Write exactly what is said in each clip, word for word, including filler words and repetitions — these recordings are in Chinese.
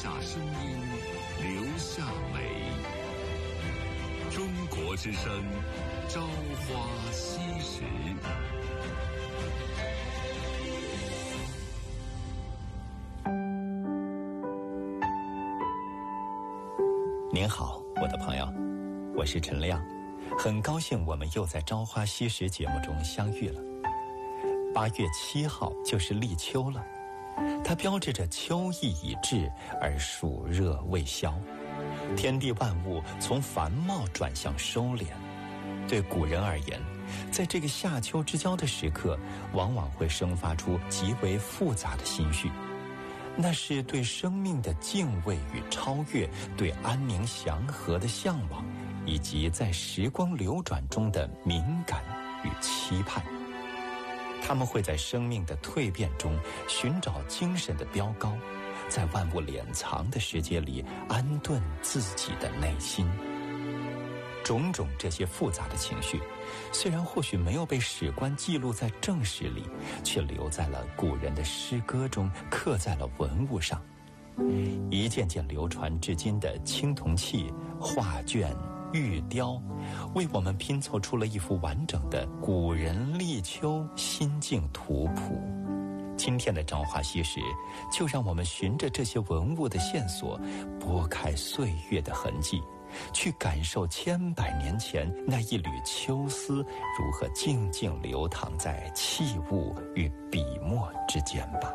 下声音，留下美。中国之声，朝花夕拾。 您好，我的朋友，我是陈亮，很高兴我们又在《朝花夕拾》节目中相遇了。八月七号就是立秋了，它标志着秋意已至，而暑热未消，天地万物从繁茂转向收敛。对古人而言，在这个夏秋之交的时刻，往往会生发出极为复杂的心绪。那是对生命的敬畏与超越，对安宁祥和的向往，以及在时光流转中的敏感与期盼。他们会在生命的蜕变中寻找精神的标高，在万物敛藏的世界里安顿自己的内心。种种这些复杂的情绪，虽然或许没有被史官记录在正史里，却留在了古人的诗歌中，刻在了文物上。一件件流传至今的青铜器、画卷、玉雕，为我们拼凑出了一幅完整的古人立秋心境图谱。今天的朝花夕拾，就让我们循着这些文物的线索，拨开岁月的痕迹，去感受千百年前那一缕秋丝如何静静流淌在器物与笔墨之间吧。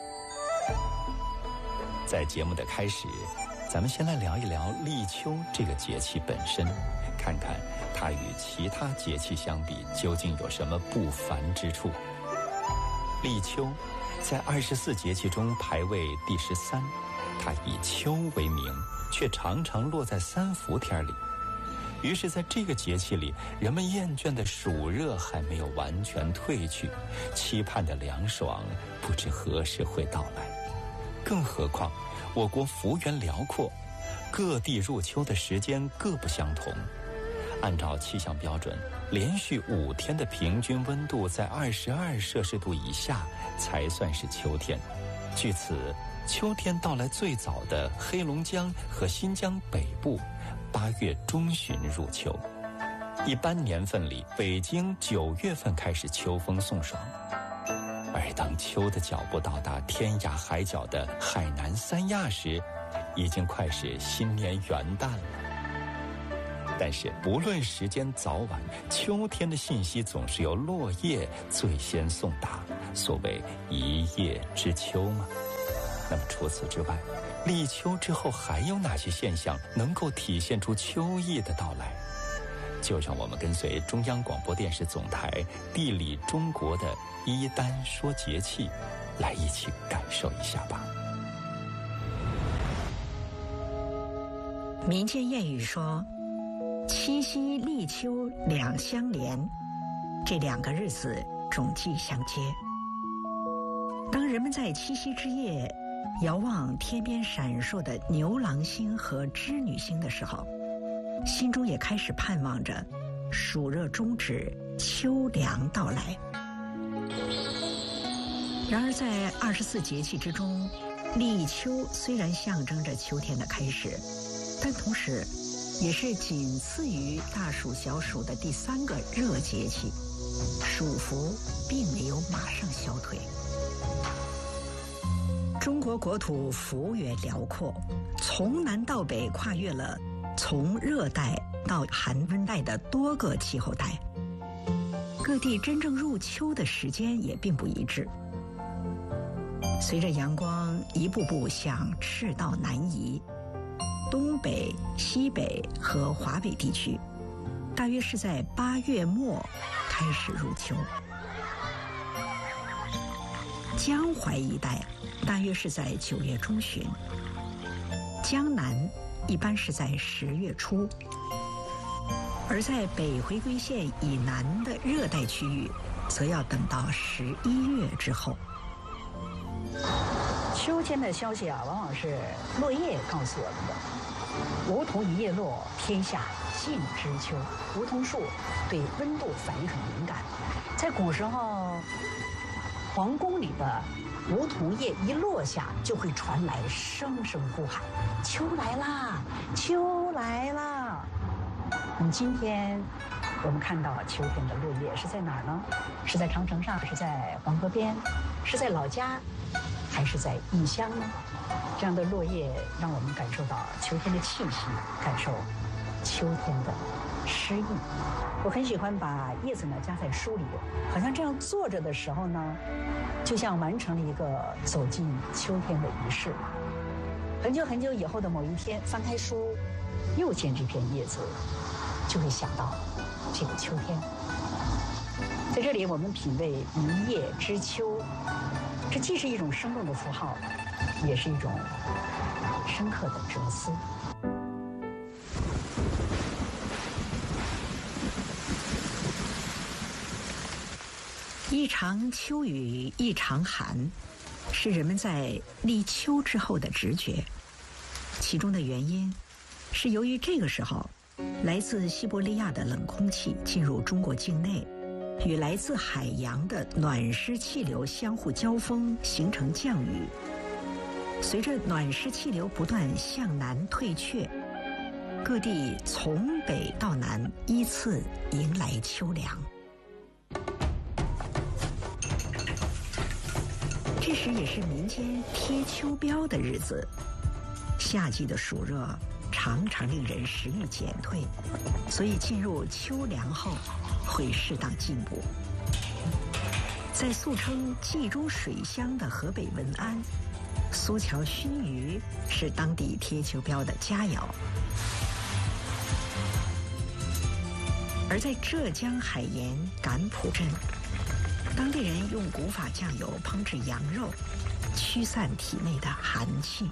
在节目的开始，咱们先来聊一聊立秋这个节气本身，看看它与其他节气相比究竟有什么不凡之处。立秋在二十四节气中排位第十三，它以秋为名，却常常落在三伏天里。于是在这个节气里，人们厌倦的暑热还没有完全退去，期盼的凉爽不知何时会到来。更何况我国幅员辽阔，各地入秋的时间各不相同。按照气象标准，连续五天的平均温度在二十二摄氏度以下才算是秋天。据此，秋天到来最早的黑龙江和新疆北部，八月中旬入秋。一般年份里，北京九月份开始秋风送爽。而当秋的脚步到达天涯海角的海南三亚时，已经快是新年元旦了。但是不论时间早晚，秋天的信息总是由落叶最先送达，所谓一叶知秋嘛。那么除此之外，立秋之后还有哪些现象能够体现出秋意的到来？就让我们跟随中央广播电视总台地理中国的一丹说节气，来一起感受一下吧。 民间谚语说，七夕立秋两相连，这两个日子种际相接。当人们在七夕之夜遥望天边闪烁的牛郎星和织女星的时候，心中也开始盼望着暑热终止，秋凉到来。然而在二十四节气之中，立秋虽然象征着秋天的开始，但同时也是仅次于大暑小暑的第三个热节气，暑伏并没有马上消退。中国国土幅员辽阔，从南到北跨越了从热带到寒温带的多个气候带，各地真正入秋的时间也并不一致。随着阳光一步步向赤道南移，东北、西北和华北地区大约是在八月末开始入秋，江淮一带大约是在九月中旬，江南一般是在十月初，而在北回归线以南的热带区域，则要等到十一月之后。 秋天的消息啊，往往是落叶告诉我们的。梧桐一叶落，天下尽知秋。梧桐树对温度反应很敏感，在古时候， 皇宫里的梧桐叶一落下，就会传来声声呼喊：“秋来啦，秋来啦！”那么今天我们看到秋天的落叶是在哪儿呢？是在长城上，是在黄河边，是在老家，还是在异乡呢？这样的落叶让我们感受到秋天的气息，感受秋天的诗意。我很喜欢把叶子呢夹在书里，好像这样坐着的时候呢，就像完成了一个走进秋天的仪式。很久很久以后的某一天，翻开书，又见这片叶子，就会想到这个秋天。在这里，我们品味一叶知秋，这既是一种生动的符号，也是一种深刻的哲思。 一场秋雨一场寒，是人们在立秋之后的直觉。其中的原因是由于这个时候，来自西伯利亚的冷空气进入中国境内，与来自海洋的暖湿气流相互交锋，形成降雨。随着暖湿气流不断向南退却，各地从北到南依次迎来秋凉。这时也是民间贴秋膘的日子，夏季的暑热常常令人食欲减退，所以进入秋凉后会适当进补。在素称冀中水乡的河北文安，苏桥熏鱼是当地贴秋膘的佳肴。而在浙江海盐赶浦镇，当地人用古法酱油烹制羊肉，驱散体内的寒气。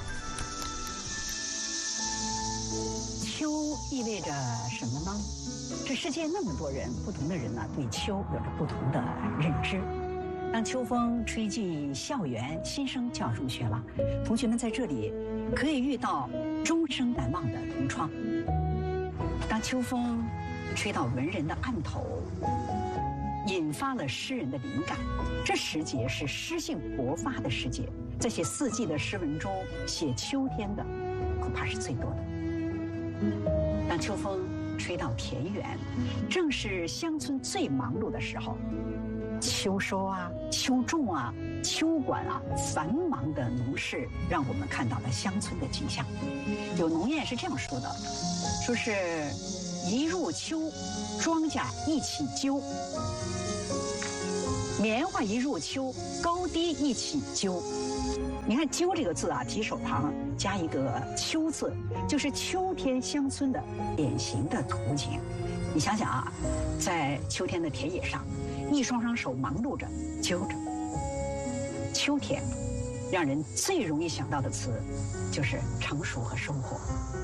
秋意味着什么呢？这世界那么多人，不同的人呢，对秋有着不同的认知。当秋风吹进校园，新生就要入学了，同学们在这里可以遇到终生难忘的同窗。当秋风吹到文人的案头，引发了诗人的灵感，这时节是诗性勃发的时节，在写四季的诗文中，写秋天的恐怕是最多的。当秋风吹到田园，正是乡村最忙碌的时候，秋收啊、秋种啊、秋管啊，繁忙的农事让我们看到了乡村的景象。有农谚是这样说的，说是一入秋，庄稼一起揪。棉花一入秋，高低一起揪。你看“揪”这个字啊，提手旁加一个“秋”字，就是秋天乡村的典型的图景。你想想啊，在秋天的田野上，一双双手忙碌着揪着。秋天，让人最容易想到的词就是成熟和收获。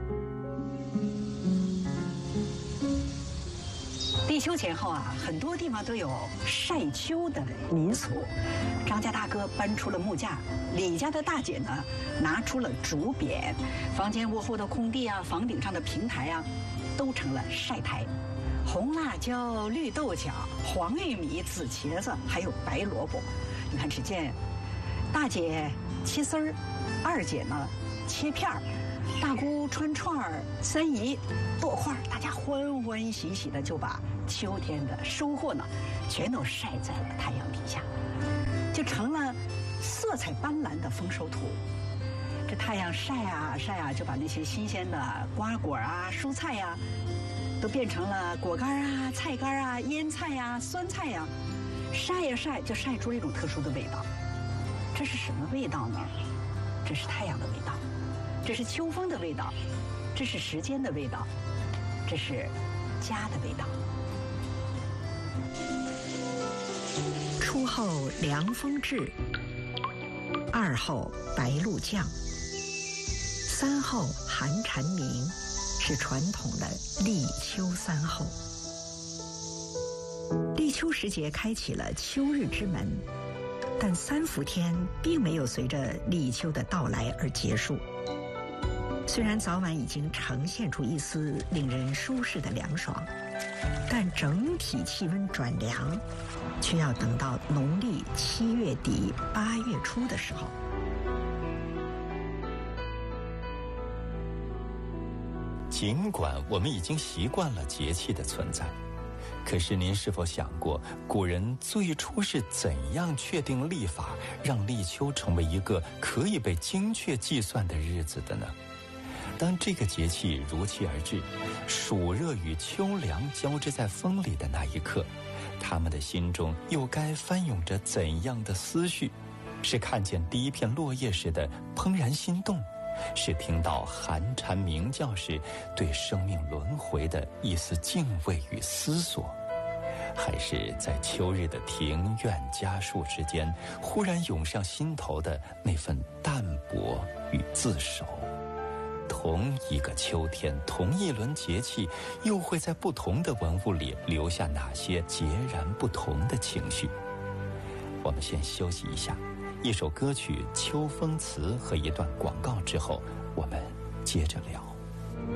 立秋前后啊，很多地方都有晒秋的民俗。张家大哥搬出了木架，李家的大姐呢拿出了竹匾，房间屋后的空地啊，房顶上的平台啊，都成了晒台。红辣椒、绿豆角、黄玉米、紫茄子，还有白萝卜。你看，只见大姐切丝儿，二姐呢切片儿。大姑穿串儿，三姨剁块儿，大家欢欢喜喜的就把秋天的收获呢，全都晒在了太阳底下，就成了色彩斑斓的丰收图。这太阳晒啊晒啊，就把那些新鲜的瓜果啊、蔬菜呀、啊，都变成了果干啊、菜干啊、腌菜呀、啊、酸菜呀、啊，晒呀晒，就晒出了一种特殊的味道。这是什么味道呢？这是太阳的味道。这是秋风的味道，这是时间的味道，这是家的味道。 初后凉风至，二后白露降，三后寒蝉鸣，是传统的立秋三候。立秋时节开启了秋日之门，但三伏天并没有随着立秋的到来而结束。虽然早晚已经呈现出一丝令人舒适的凉爽， 但整体气温转凉，却要等到农历七月底八月初的时候。 尽管我们已经习惯了节气的存在，可是您是否想过，古人最初是怎样确定历法，让立秋成为一个可以被精确计算的日子的呢？当这个节气如期而至，暑热与秋凉交织在风里的那一刻，他们的心中又该翻涌着怎样的思绪？是看见第一片落叶时的怦然心动，是听到寒蝉鸣叫时对生命轮回的一丝敬畏与思索，还是在秋日的庭院家树之间忽然涌上心头的那份淡泊与自守？同一个秋天，同一轮节气，又会在不同的文物里留下哪些截然不同的情绪？我们先休息一下，一首歌曲《秋风词》和一段广告之后，我们接着聊。